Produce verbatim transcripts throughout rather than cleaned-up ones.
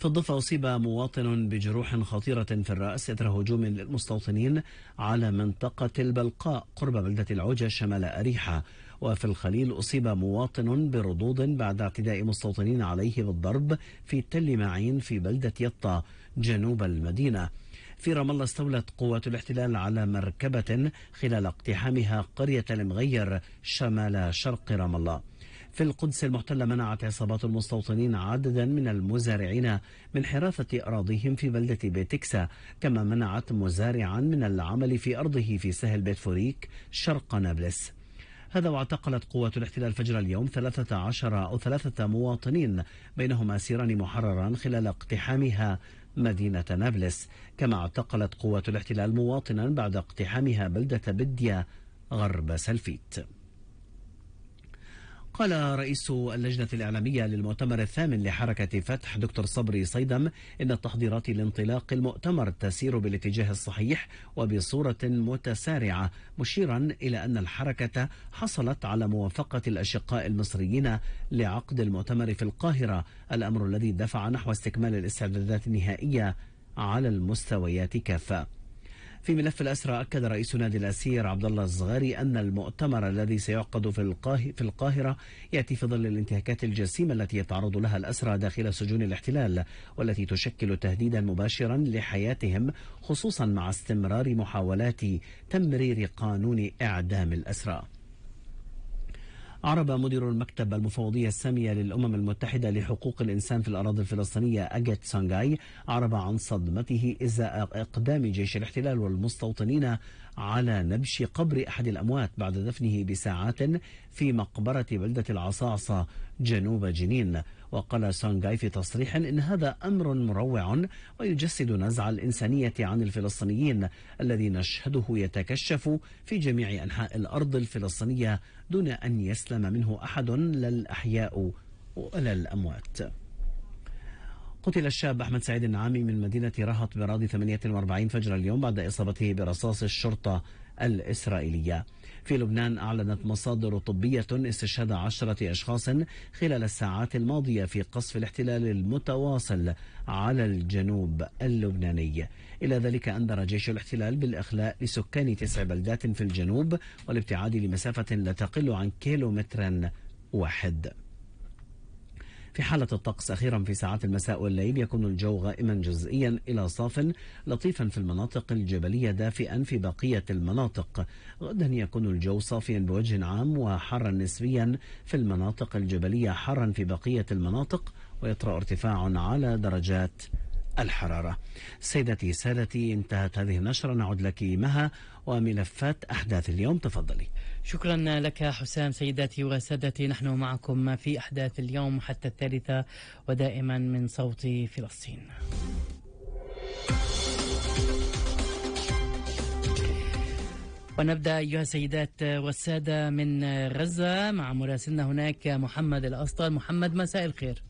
في الضفة أصيب مواطن بجروح خطيرة في الرأس إثر هجوم للمستوطنين على منطقة البلقاء قرب بلدة العوجة شمال أريحة. وفي الخليل أصيب مواطن برضوض بعد اعتداء مستوطنين عليه بالضرب في تل معين في بلدة يطا جنوب المدينة. في رام الله استولت قوات الاحتلال على مركبة خلال اقتحامها قرية المغير شمال شرق رام الله. في القدس المحتلة منعت عصابات المستوطنين عددا من المزارعين من حراثة أراضيهم في بلدة بيتكسا، كما منعت مزارعا من العمل في أرضه في سهل بيت فوريك شرق نابلس. هذا واعتقلت قوات الاحتلال فجر اليوم ثلاثة عشر أو ثلاثة مواطنين بينهم أسيران محرران خلال اقتحامها مدينة نابلس، كما اعتقلت قوات الاحتلال مواطنا بعد اقتحامها بلدة بديا غرب سلفيت. قال رئيس اللجنة الإعلامية للمؤتمر الثامن لحركة فتح دكتور صبري صيدم إن التحضيرات لانطلاق المؤتمر تسير بالاتجاه الصحيح وبصورة متسارعة، مشيرا إلى أن الحركة حصلت على موافقة الأشقاء المصريين لعقد المؤتمر في القاهرة، الأمر الذي دفع نحو استكمال الاستعدادات النهائية على المستويات كافة. في ملف الأسرى أكد رئيس نادي الأسير عبد الله الصغاري أن المؤتمر الذي سيعقد في في القاهرة يأتي في ظل الانتهاكات الجسيمة التي يتعرض لها الأسرى داخل سجون الاحتلال، والتي تشكل تهديدا مباشرا لحياتهم، خصوصا مع استمرار محاولات تمرير قانون إعدام الأسرى. أعرب مدير المكتب المفوضية السامية للأمم المتحدة لحقوق الإنسان في الأراضي الفلسطينية أجت سانغاي أعرب عن صدمته إزاء إقدام جيش الاحتلال والمستوطنين على نبش قبر أحد الأموات بعد دفنه بساعات في مقبرة بلدة العصاعصة جنوب جنين. وقال سانغاي في تصريح إن هذا أمر مروع ويجسد نزع الإنسانية عن الفلسطينيين الذي نشهده يتكشف في جميع أنحاء الأرض الفلسطينية دون أن يسلم منه أحد، لا الأحياء ولا الأموات. قتل الشاب أحمد سعيد النعامي من مدينة رهط براضي ثمانية وأربعين فجر اليوم بعد إصابته برصاص الشرطة الإسرائيلية. في لبنان أعلنت مصادر طبية استشهاد عشرة أشخاص خلال الساعات الماضية في قصف الاحتلال المتواصل على الجنوب اللبناني. إلى ذلك أنذر جيش الاحتلال بالإخلاء لسكان تسع بلدات في الجنوب والابتعاد لمسافة لا تقل عن كيلومتر واحد. في حالة الطقس أخيرا في ساعات المساء والليل يكون الجو غائما جزئيا إلى صاف لطيفا في المناطق الجبلية، دافئا في بقية المناطق. غدا يكون الجو صافيا بوجه عام وحرا نسبيا في المناطق الجبلية، حرا في بقية المناطق، ويطرأ ارتفاع على درجات الحرارة. سيدتي سادتي، انتهت هذه النشرة. نعود لك مها وملفات أحداث اليوم، تفضلي. شكرا لك حسام. سيداتي وسادتي، نحن معكم في أحداث اليوم حتى الثالثة ودائما من صوت فلسطين. ونبدأ أيها السيدات والسادة من غزة مع مراسلنا هناك محمد الأسطل. محمد، مساء الخير.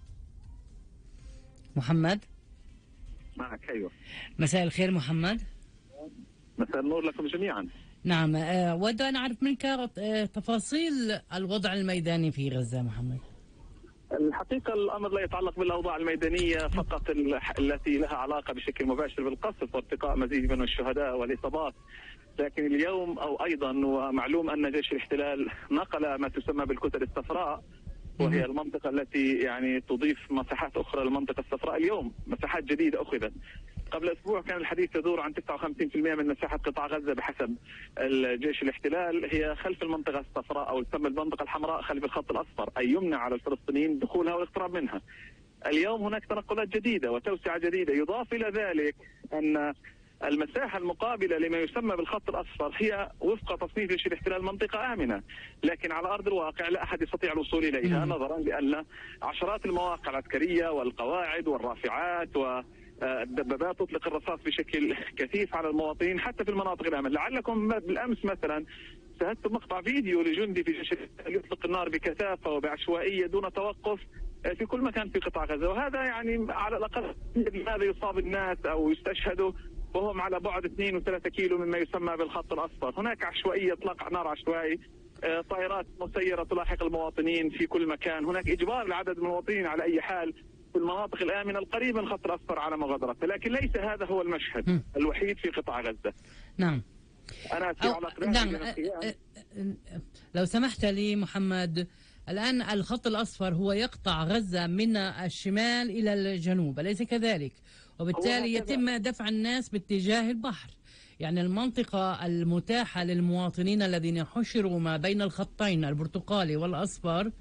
محمد معك. أيوة، مساء الخير محمد. مساء النور لكم جميعا. نعم، أود أن أعرف منك تفاصيل الوضع الميداني في غزة محمد. الحقيقة الأمر لا يتعلق بالأوضاع الميدانية فقط التي لها علاقة بشكل مباشر بالقصف وارتقاء مزيد من الشهداء والإصابات، لكن اليوم أو أيضا ومعلوم أن جيش الاحتلال نقل ما تسمى بالكتل الصفراء، وهي المنطقة التي يعني تضيف مساحات أخرى للمنطقة الصفراء. اليوم مساحات جديدة أخذت. قبل أسبوع كان الحديث يدور عن تسعة وخمسين بالمئة من مساحة قطاع غزة بحسب الجيش الاحتلال هي خلف المنطقة الصفراء أو تسمى المنطقة الحمراء خلف الخط الأصفر، أي يمنع على الفلسطينيين دخولها والاقتراب منها. اليوم هناك تنقلات جديدة وتوسعة جديدة. يضاف إلى ذلك أن المساحة المقابلة لما يسمى بالخط الأصفر هي وفق تصنيف جيش الاحتلال منطقة آمنة، لكن على أرض الواقع لا أحد يستطيع الوصول إليها نظرا لأن عشرات المواقع العسكرية والقواعد والرافعات والدبابات تطلق الرصاص بشكل كثيف على المواطنين حتى في المناطق الآمنة. لعلكم بالأمس مثلا شاهدتم مقطع فيديو لجندي في جيش الاحتلال يطلق النار بكثافة وبعشوائية دون توقف في كل مكان في قطاع غزة، وهذا يعني على الأقل لماذا يصاب الناس أو يستشهدوا وهم على بعد اثنين وثلاثة كيلو مما يسمى بالخط الأصفر. هناك عشوائية، اطلاق نار عشوائي، طائرات مسيرة تلاحق المواطنين في كل مكان، هناك إجبار لعدد من المواطنين على أي حال في المناطق الآمنة القريبة من الخط الأصفر على مغادرته، لكن ليس هذا هو المشهد م. الوحيد في قطاع غزة. نعم. أنا أسير على أقدام نعم. لو سمحت لي محمد، الآن الخط الأصفر هو يقطع غزة من الشمال إلى الجنوب، أليس كذلك؟ وبالتالي يتم دفع الناس باتجاه البحر، يعني المنطقة المتاحة للمواطنين الذين حشروا ما بين الخطين البرتقالي والأصفر،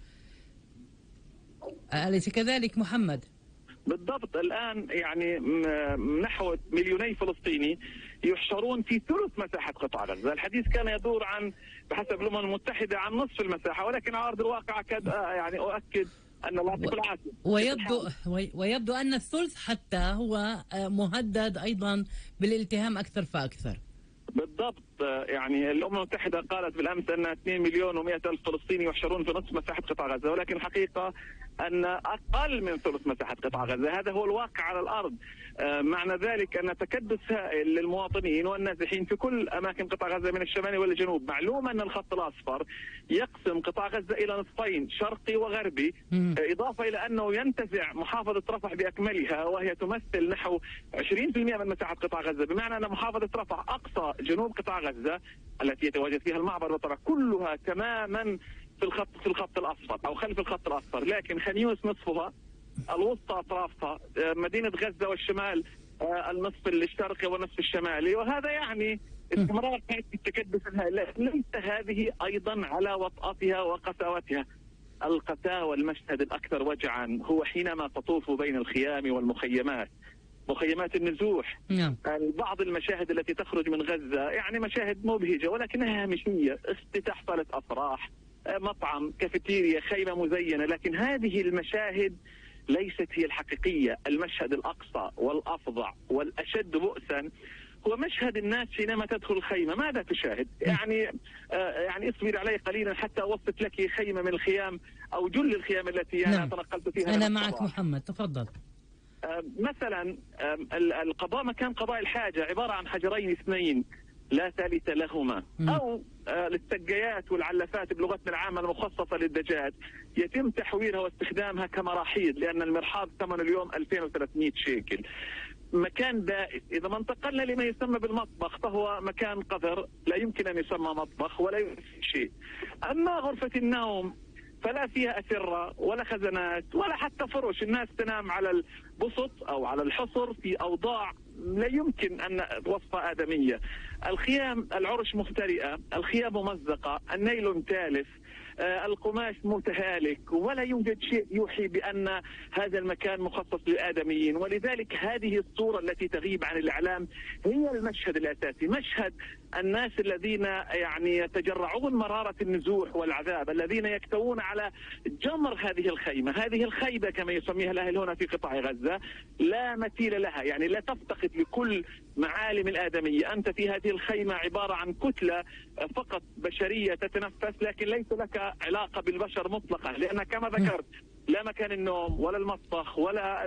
أليس كذلك محمد؟ بالضبط. الآن يعني نحو مليوني فلسطيني يحشرون في ثلث مساحة قطاع غزة. الحديث كان يدور عن بحسب الأمم المتحدة عن نصف المساحة، ولكن على أرض الواقع كاد يعني أؤكد أن الله يعطيكم العافية. ويبدو ويبدو أن الثلث حتى هو مهدد أيضا بالالتهام أكثر فأكثر. بالضبط. يعني الأمم المتحدة قالت بالأمس أن اثنين مليون ومئة ألف فلسطيني يحشرون في نصف مساحة قطاع غزة، ولكن الحقيقة أن أقل من ثلث مساحة قطاع غزة. هذا هو الواقع على الأرض. معنى ذلك أن تكدس هائل للمواطنين والنازحين في كل أماكن قطاع غزة من الشمال والجنوب. معلوم أن الخط الأصفر يقسم قطاع غزة إلى نصفين، شرقي وغربي، إضافة إلى أنه ينتزع محافظة رفح بأكملها، وهي تمثل نحو عشرين بالمئة من مساحة قطاع غزة، بمعنى أن محافظة رفح أقصى جنوب قطاع غزة التي يتواجد فيها المعبر بالطبع كلها تماما في الخط في الخط الأصفر أو خلف الخط الأصفر، لكن خان يونس نصفها، الوسطى أطرافها، مدينة غزة والشمال النصف الشرقي والنصف الشمالي، وهذا يعني استمرار التكدس الهائل. ليس هذه أيضا على وطأتها وقساوتها. القساوة المشهد الأكثر وجعا هو حينما تطوف بين الخيام والمخيمات، مخيمات النزوح. نعم. بعض المشاهد التي تخرج من غزة يعني مشاهد مبهجة ولكنها هامشية، افتتاح صالة أفراح، مطعم، كافيتيريا، خيمة مزينة، لكن هذه المشاهد ليست هي الحقيقية. المشهد الأقصى والأفظع والأشد بؤسا هو مشهد الناس حينما تدخل الخيمة. ماذا تشاهد؟ يعني آه يعني اصبر علي قليلا حتى أوصف لك خيمة من الخيام أو جل الخيام التي أنا نعم. تنقلت فيها. أنا معك محمد، تفضل. آه مثلا آه القضاء مكان قضاء الحاجة عبارة عن حجرين اثنين لا ثالث لهما، أو آه للسجايات والعلافات بلغتنا العامة المخصصة للدجاج يتم تحويلها واستخدامها كمراحيض، لأن المرحاض ثمنه اليوم ألفين وثلاثمئة شيكل. مكان بائس. إذا ما انتقلنا لما يسمى بالمطبخ فهو مكان قذر، لا يمكن أن يسمى مطبخ ولا يمكن شيء. أما غرفة النوم فلا فيها أسرة ولا خزانات ولا حتى فرش، الناس تنام على البسط أو على الحصر في أوضاع لا يمكن أن وصفها آدمية. الخيام العرش مخترئة، الخيام ممزقة، النيل تالف، آه القماش متهالك، ولا يوجد شيء يوحي بأن هذا المكان مخصص للآدميين. ولذلك هذه الصورة التي تغيب عن الإعلام هي المشهد الأساسي، مشهد الناس الذين يعني يتجرعون مرارة النزوح والعذاب، الذين يكتوون على جمر هذه الخيمة. هذه الخيبة كما يسميها الأهل هنا في قطاع غزة لا مثيل لها، يعني لا تفتقد لكل معالم الآدمية. أنت في هذه الخيمة عبارة عن كتلة فقط بشرية تتنفس، لكن ليس لك علاقة بالبشر مطلقة، لأن كما ذكرت لا مكان النوم ولا المطبخ ولا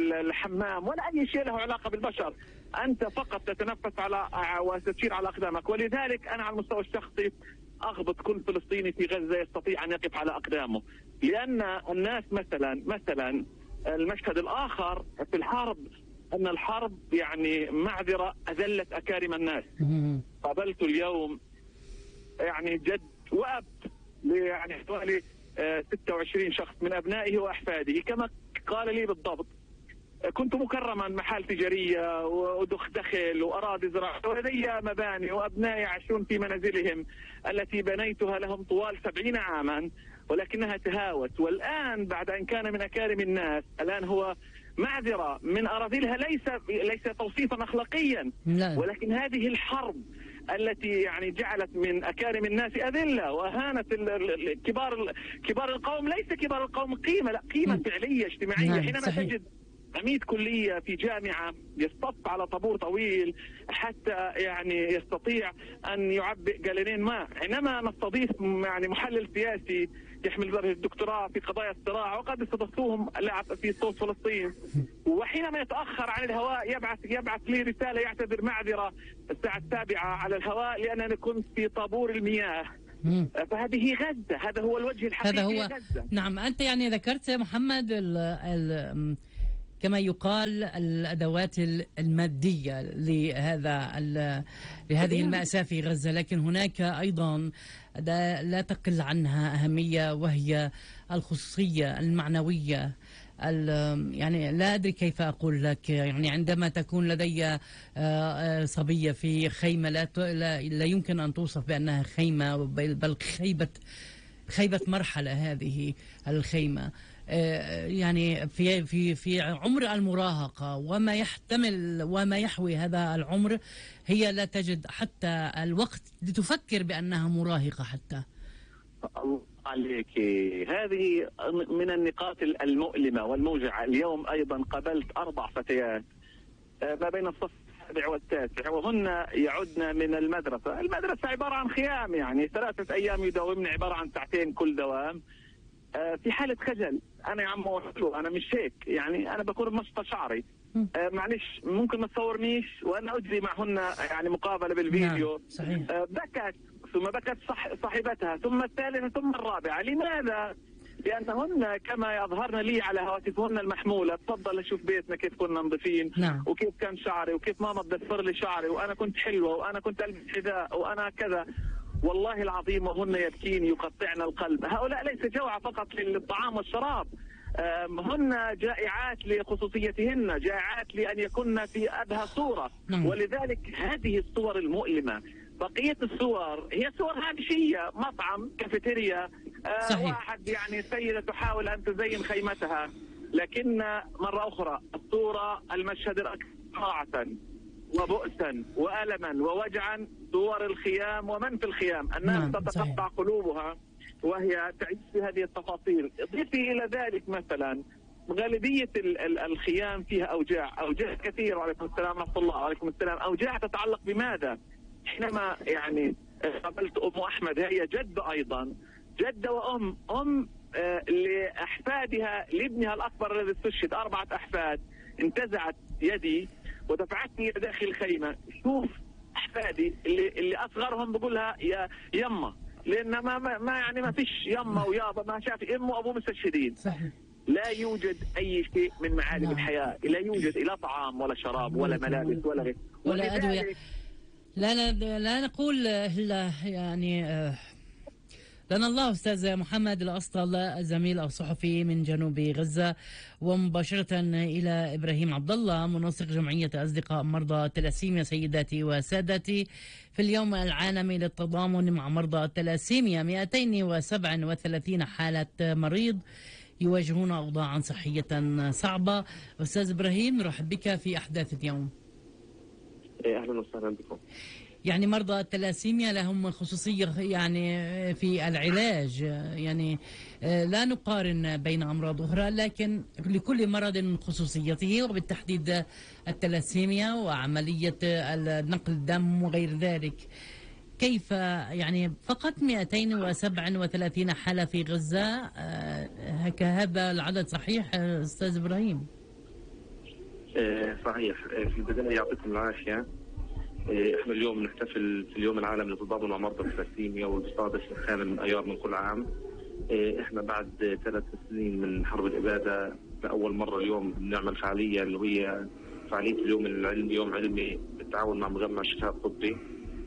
الحمام ولا أي شيء له علاقة بالبشر. أنت فقط تتنفس على وتسير على أقدامك. ولذلك أنا على المستوى الشخصي أغبط كل فلسطيني في غزة يستطيع أن يقف على أقدامه، لأن الناس مثلا مثلا المشهد الآخر في الحرب أن الحرب يعني معذرة أذلت أكارم الناس. قابلت اليوم يعني جد وأب يعني حوالي ستة وعشرين شخص من أبنائه وأحفاده، كما قال لي بالضبط. كنت مكرما محال تجارية ودخ دخل وأراضي زراعية ولدي مباني وأبنائي يعيشون في منازلهم التي بنيتها لهم طوال سبعين عاما، ولكنها تهاوت. والآن بعد أن كان من أكارم الناس الآن هو معذرة من أراضيها، ليس ليس توصيفا أخلاقيا، ولكن هذه الحرب التي يعني جعلت من أكارم الناس أذلة وأهانت كبار كبار القوم. ليس كبار القوم قيمة، لا قيمة فعلية اجتماعية. حينما تجد عميد كلية في جامعة يصطف على طابور طويل حتى يعني يستطيع أن يعبئ جالونين ماء، حينما نستضيف يعني محلل سياسي يحمل درجة الدكتوراه في قضايا الصراع وقد استضفتوهم في صوت فلسطين، وحينما يتأخر عن الهواء يبعث يبعث لي رسالة يعتذر معذرة الساعة السابعة على الهواء لأنني كنت في طابور المياه. فهذه غزة، هذا هو الوجه الحقيقي هذا هو لغزة. نعم. أنت يعني ذكرت محمد ال ال كما يقال الأدوات المادية لهذا لهذه المأساة في غزة، لكن هناك أيضا لا تقل عنها أهمية، وهي الخصوصية المعنوية. يعني لا أدري كيف أقول لك، يعني عندما تكون لدي صبية في خيمة لا لا يمكن أن توصف بأنها خيمة، بل خيبة خيبة مرحلة هذه الخيمة. يعني في في في عمر المراهقة وما يحتمل وما يحوي هذا العمر، هي لا تجد حتى الوقت لتفكر بأنها مراهقة حتى. الله عليك، هذه من النقاط المؤلمة والموجعة. اليوم أيضا قابلت أربع فتيات ما بين الصف السابع والتاسع، وهن يعدن من المدرسة. المدرسة عبارة عن خيام، يعني ثلاثة أيام يداومن عبارة عن ساعتين كل دوام، في حالة خجل. أنا يا عمو حلو، أنا مش هيك، يعني أنا بكون بمشط شعري، معلش ممكن ما تصورنيش وأنا أجري معهن يعني مقابلة بالفيديو. صحيح. بكت، ثم بكت صح صاحبتها، ثم الثالثة، ثم الرابعة. لماذا؟ لأنهن كما يظهرن لي على هواتفهن المحمولة، تفضل شوف بيتنا كيف كنا نظيفين، نعم. وكيف كان شعري، وكيف ماما تدفر لي شعري، وأنا كنت حلوة، وأنا كنت ألبس حذاء، وأنا كذا. والله العظيم وهن يبكين يقطعن القلب. هؤلاء ليس جوع فقط للطعام والشراب، هن جائعات لخصوصيتهن، جائعات لأن يكن في أبهى صورة. نعم. ولذلك هذه الصور المؤلمة. بقية الصور هي صور هامشية، مطعم، كافيتيريا، آه واحد يعني سيدة تحاول أن تزين خيمتها. لكن مرة أخرى الصورة، المشهد الأكثر قاعة وبؤسا وألما ووجعا صور الخيام ومن في الخيام. الناس نعم. تتقطع قلوبها وهي تعيش في هذه التفاصيل. ضيفي إلى ذلك مثلا غالبية الخيام فيها أوجاع، أوجاع كثيرة. وعليكم السلام ورحمة الله. وعليكم السلام. أوجاع تتعلق بماذا؟ حينما يعني قابلت أم أحمد، هي جد أيضا، جدة وأم، أم آه لأحفادها، لابنها الأكبر الذي استشهد، أربعة أحفاد. انتزعت يدي ودفعتني إلى داخل الخيمة. شوف أحفادي اللي, اللي أصغرهم بقولها يا يما، لأن ما, ما يعني ما فيش يما ويابا، ما شاف أم وأبو مستشهدين. صحيح. لا يوجد أي شيء من معالم نعم. الحياة، لا يوجد لا طعام ولا شراب ولا ملابس ولا غير ولا أدوية. لا لا لا نقول إلا يعني لنا الله. أستاذ محمد الأسطل، الزميل الصحفي من جنوب غزة، ومباشرة إلى إبراهيم عبد الله، منسق جمعية أصدقاء مرضى الثلاسيميا. سيداتي وسادتي، في اليوم العالمي للتضامن مع مرضى الثلاسيميا، مئتين وسبعة وثلاثين حالة مريض يواجهون أوضاعا صحية صعبة. أستاذ إبراهيم، نرحب بك في أحداث اليوم. أهلا وسهلا بكم. يعني مرضى الثلاسيميا لهم خصوصية يعني في العلاج، يعني لا نقارن بين أمراض أخرى، لكن لكل مرض خصوصيته، وبالتحديد الثلاسيميا وعملية نقل الدم وغير ذلك. كيف يعني فقط مئتين وسبعة وثلاثين حالة في غزة؟ هذا العدد صحيح أستاذ إبراهيم؟ صحيح. في البداية يعطيكم العافية. احنا اليوم نحتفل في اليوم العالمي للتضامن مع مرضى الثلاسيميا، والبصادة الثامن من ايار من كل عام. احنا بعد ثلاث سنين من حرب الاباده لاول مره اليوم بنعمل فعاليه اللي هي فعاليه اليوم العلمي، يوم علمي بالتعاون مع مجمع الشفاء الطبي.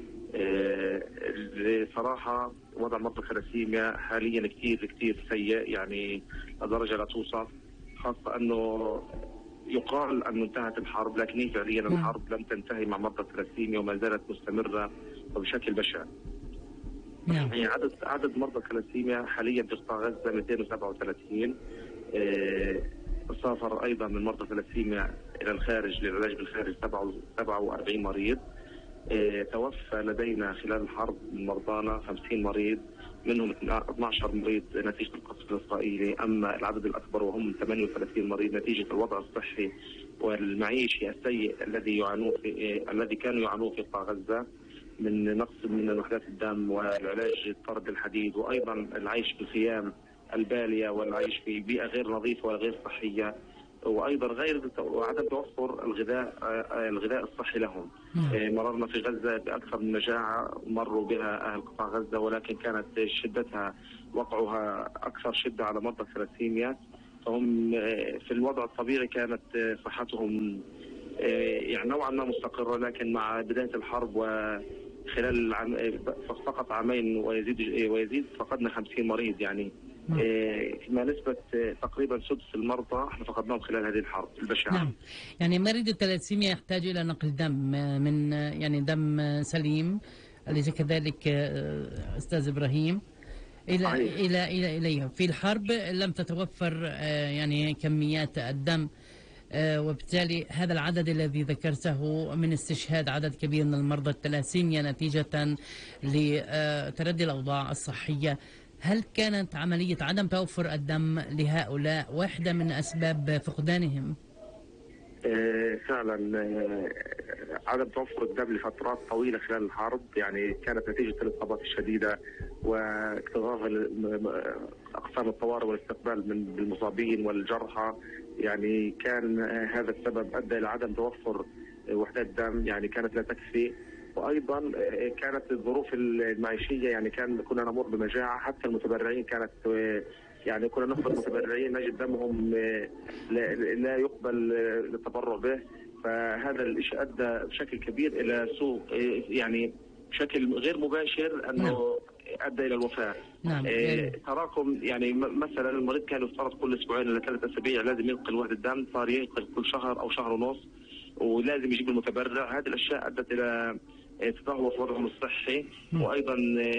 صراحه وضع مرضى الثلاسيميا حاليا كثير كثير سيء، يعني لدرجه لا توصف، خاصه انه يقال أنه انتهت الحرب، لكن هي فعليا الحرب لم تنتهي مع مرضى الثلاسيميا وما زالت مستمرة وبشكل بشع. يعني عدد عدد مرضى الثلاسيميا حاليا في قطاع غزة مئتين وسبعة وثلاثين. اه سافر أيضا من مرضى الثلاسيميا إلى الخارج للعلاج بالخارج سبعة وأربعين مريض. اه توفى لدينا خلال الحرب من مرضانا خمسين مريض، منهم اثني عشر مريض نتيجة القصف الإسرائيلي، أما العدد الأكبر وهم ثمانية وثلاثين مريض نتيجة الوضع الصحي والمعيشي السيء الذي يعانوه في الذي كانوا يعانوه في قطاع غزة من نقص من وحدات الدم والعلاج طرد الحديد، وأيضا العيش في الخيام البالية والعيش في بيئة غير نظيفة وغير صحية، وايضا غير وعدم توفر الغذاء الغذاء الصحي لهم. مررنا في غزه باكثر من مجاعه مروا بها اهل قطاع غزه، ولكن كانت شدتها وقعها اكثر شده على مرضى الثلاسيميا. فهم في الوضع الطبيعي كانت صحتهم يعني نوعا ما مستقرة، لكن مع بداية الحرب وخلال العام فقط عامين ويزيد ويزيد فقدنا خمسين مريض، يعني ما نسبة تقريبا سدس المرضى احنا فقدناهم خلال هذه الحرب البشعة. نعم، يعني مريض الثلاسيميا يحتاج إلى نقل دم من يعني دم سليم، أليس كذلك أستاذ إبراهيم؟ إلى إلى إلى إليه في الحرب لم تتوفر يعني كميات الدم، وبالتالي هذا العدد الذي ذكرته من استشهاد عدد كبير من المرضى الثلاسيميا نتيجة لتردي الأوضاع الصحية. هل كانت عملية عدم توفر الدم لهؤلاء واحدة من أسباب فقدانهم؟ فعلا عدم توفر الدم لفترات طويلة خلال الحرب يعني كانت نتيجة الإصابات الشديدة واكتظاظ أقسام الطوارئ والاستقبال من المصابين والجرحى، يعني كان هذا السبب أدى إلى عدم توفر وحدات دم، يعني كانت لا تكفي. وايضا كانت الظروف المعيشيه، يعني كان كنا نمر بمجاعه، حتى المتبرعين كانت يعني كنا نخبر متبرعين نجد دمهم لا, لا يقبل التبرع به، فهذا الشيء ادى بشكل كبير الى سوء يعني بشكل غير مباشر انه نعم. ادى الى الوفاه. نعم. إيه تراكم، يعني مثلا المريض كان يفترض كل اسبوعين الى ثلاث اسابيع لازم ينقل وحده دم، صار ينقل كل شهر او شهر ونص، ولازم يجيب المتبرع. هذه الاشياء ادت الى تدهور في وضعهم الصحي، وايضا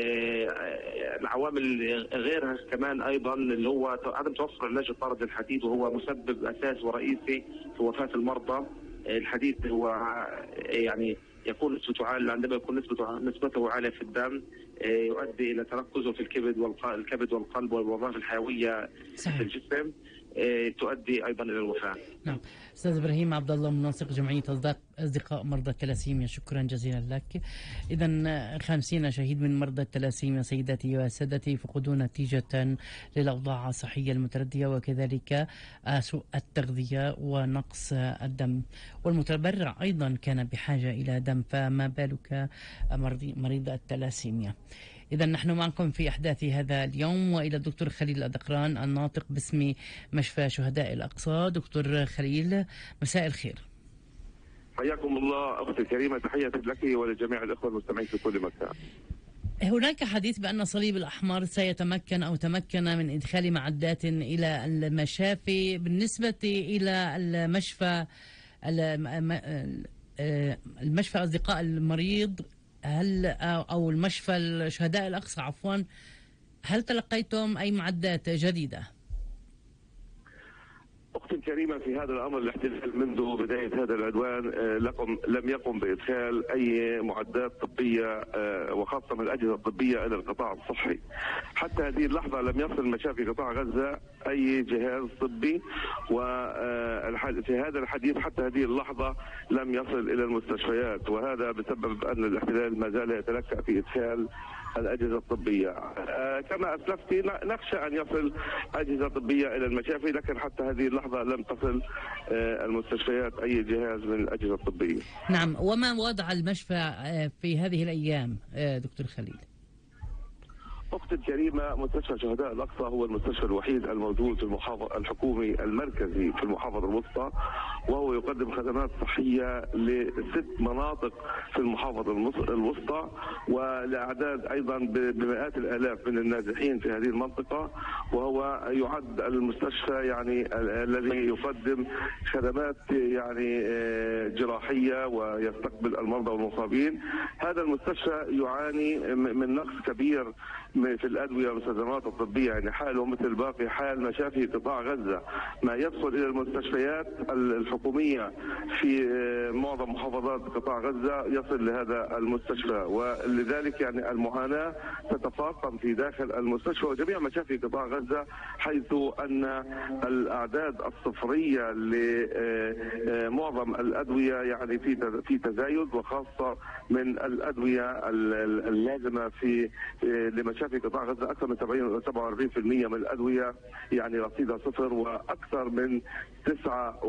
العوامل غيرها كمان ايضا اللي هو عدم توفر علاج الطارد للحديد، وهو مسبب اساسي ورئيسي في وفاه المرضى. الحديد هو يعني يكون نسبته عاليه، عندما يكون نسبته نسبته عاليه في الدم يؤدي الى تركزه في الكبد والكبد والقلب والوظائف الحيويه في الجسم، تؤدي ايضا الى الوفاه. نعم. استاذ ابراهيم عبد الله، منسق جمعيه اصدقاء مرضى الثلاسيميا، شكرا جزيلا لك. اذا خمسين شهيد من مرضى الثلاسيميا سيداتي وسادتي فقدوا نتيجه للاوضاع الصحيه المترديه، وكذلك سوء التغذيه ونقص الدم، والمتبرع ايضا كان بحاجه الى دم، فما بالك مريض الثلاسيميا. إذا نحن معكم في أحداث هذا اليوم، وإلى الدكتور خليل الأدقران الناطق باسم مشفى شهداء الأقصى. دكتور خليل، مساء الخير. حياكم الله أختي الكريمة، تحية لك ولجميع الأخوة المستمعين في كل مكان. هناك حديث بأن الصليب الأحمر سيتمكن أو تمكن من إدخال معدات إلى المشافي. بالنسبة إلى المشفى المشفى أصدقاء المريض، هل أو المشفى الشهداء الأقصى عفوا، هل تلقيتم أي معدات جديدة؟ أختي الكريمة، في هذا الأمر الاحتلال منذ بداية هذا العدوان لكم لم يقم بإدخال أي معدات طبية وخاصة من الأجهزة الطبية إلى القطاع الصحي. حتى هذه اللحظة لم يصل مشافي قطاع غزة أي جهاز طبي، وفي هذا الحديث حتى هذه اللحظة لم يصل إلى المستشفيات، وهذا بسبب أن الاحتلال ما زال يتلكأ في إدخال الأجهزة الطبية. كما أسلفت نخشى أن يصل أجهزة طبية إلى المشافي، لكن حتى هذه اللحظة لم تصل المستشفيات أي جهاز من الأجهزة الطبية. نعم، وما وضع المشفى في هذه الأيام دكتور خليل؟ أختي الكريمة، مستشفى شهداء الأقصى هو المستشفى الوحيد الموجود في المحافظ الحكومي المركزي في المحافظة الوسطى، وهو يقدم خدمات صحية لست مناطق في المحافظة الوسطى، ولأعداد أيضا بمئات الآلاف من النازحين في هذه المنطقة. وهو يعد المستشفى يعني الذي يقدم خدمات يعني جراحية ويستقبل المرضى والمصابين. هذا المستشفى يعاني من نقص كبير في الأدوية والمستلزمات الطبية، يعني حاله مثل باقي حال مشافي قطاع غزة. ما يدخل إلى المستشفيات الحكومية في معظم محافظات قطاع غزة يصل لهذا المستشفى، ولذلك يعني المعاناة تتفاقم في داخل المستشفى وجميع مشافي قطاع غزة، حيث أن الأعداد الصفرية لمعظم الأدوية يعني في في تزايد، وخاصة من الأدوية اللازمة في لمشافي قطاع غزة أكثر من سبعة وأربعين بالمئة من الأدوية يعني رصيدها صفر، وأكثر من تسعة وخمسين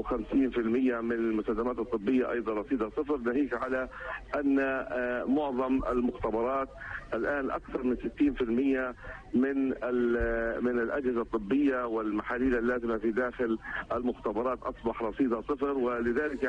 بالمئة من المستلزمات الطبية أيضا رصيدها صفر، ناهيك على أن معظم المختبرات الآن أكثر من ستين بالمئة من من الأجهزة الطبية والمحاليل اللازمة في داخل المختبرات أصبح رصيدها صفر، ولذلك